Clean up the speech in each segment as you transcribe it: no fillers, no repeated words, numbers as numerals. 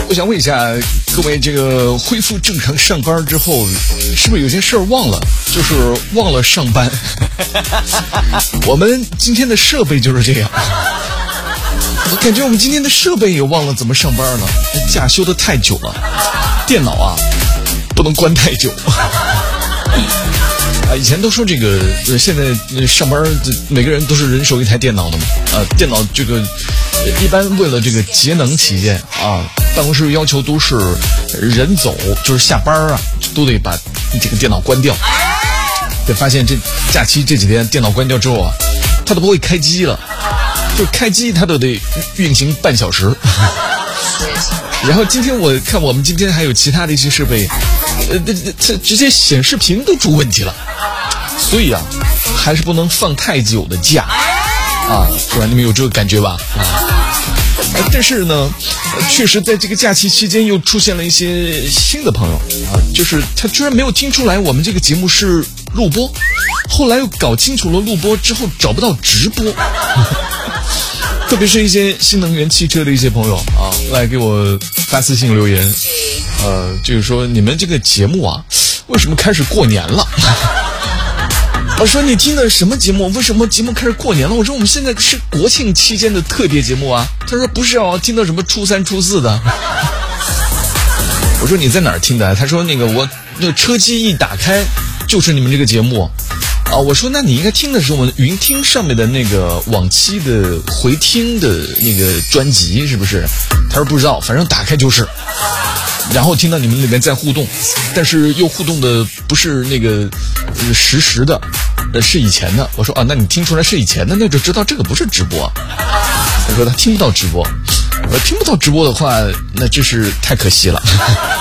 我想问一下各位，这个恢复正常上班之后，是不是有些事儿忘了？就是忘了上班。我们今天的设备就是这样，我感觉我们今天的设备也忘了怎么上班了。假休的太久了，电脑啊不能关太久。以前都说这个，现在上班每个人都是人手一台电脑的嘛。电脑这个一般为了这个节能起见啊，办公室要求都是人走就是下班啊，都得把这个电脑关掉。得发现这假期这几天电脑关掉之后啊，它都不会开机了，就是开机它都得运行半小时。然后今天我看我们今天还有其他的一些设备，这直接显示屏都出问题了，所以啊，还是不能放太久的假啊，是吧？你们有这个感觉吧？但是呢，确实在这个假期期间又出现了一些新的朋友啊，就是他居然没有听出来我们这个节目是录播，后来又搞清楚了录播之后找不到直播。特别是一些新能源汽车的一些朋友啊，来给我发私信留言，就是说你们这个节目啊，为什么开始过年了？我说你听的什么节目？为什么节目开始过年了？我说我们现在是国庆期间的特别节目啊。他说不是啊，听到什么初三初四的。我说你在哪儿听的？他说我那个车机一打开就是你们这个节目。我说那你应该听的是我们云听上面的那个往期的回听的那个专辑，是不是？他说不知道，反正打开就是，然后听到你们里面在互动，但是又互动的不是那个实时的，是以前的。我说那你听出来是以前的，那就知道这个不是直播。他说他听不到直播，我说听不到直播的话，那真是太可惜了。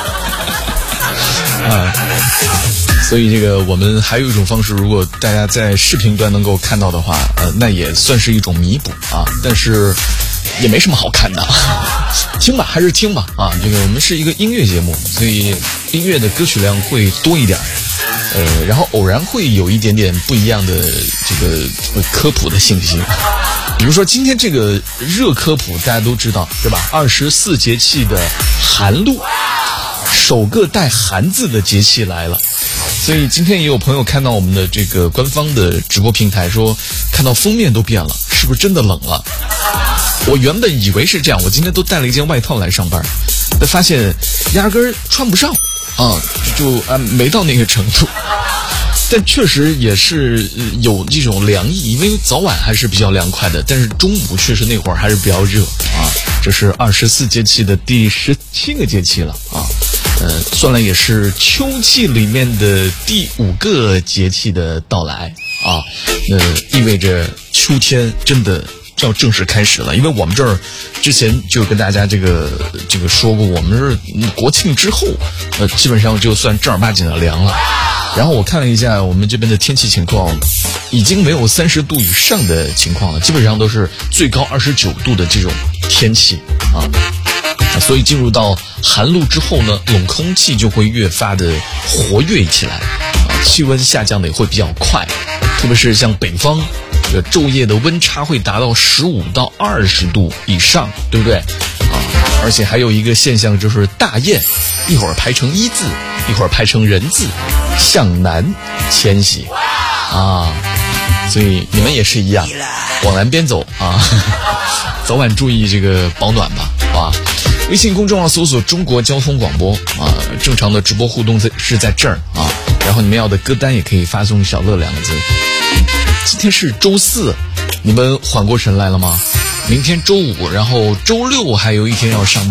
所以这个我们还有一种方式，如果大家在视频端能够看到的话，那也算是一种弥补啊，但是也没什么好看的。听吧，还是听吧啊！这个我们是一个音乐节目，所以音乐的歌曲量会多一点，然后偶然会有一点点不一样的这个科普的信息。比如说今天这个热科普大家都知道对吧？24节气的寒露，首个带寒字的节气来了。所以今天也有朋友看到我们的这个官方的直播平台说，看到封面都变了，是不是真的冷了？我原本以为是这样，我今天都带了一件外套来上班，但发现压根儿穿不上啊，没到那个程度。但确实也是有这种凉意，因为早晚还是比较凉快的，但是中午确实那会儿还是比较热啊。这是24节气的第17个节气了啊。算来也是秋季里面的第5个节气的到来啊，意味着秋天真的要正式开始了。因为我们这儿之前就跟大家这个说过，我们是国庆之后，基本上就算正儿八经的凉了。然后我看了一下我们这边的天气情况，已经没有30度以上的情况了，基本上都是最高29度的这种天气啊。所以进入到寒露之后呢，冷空气就会越发的活跃起来啊，气温下降的也会比较快，特别是像北方，这个昼夜的温差会达到15到20度以上，对不对啊？而且还有一个现象就是大雁一会儿排成一字，一会儿排成人字，向南迁徙啊。所以你们也是一样，往南边走啊，早晚注意这个保暖吧，好吧？微信公众号搜索中国交通广播啊，正常的直播互动是在这儿啊，然后你们要的歌单也可以发送小乐2个字。今天是周4，你们缓过神来了吗？明天周5，然后周6还有一天要上班。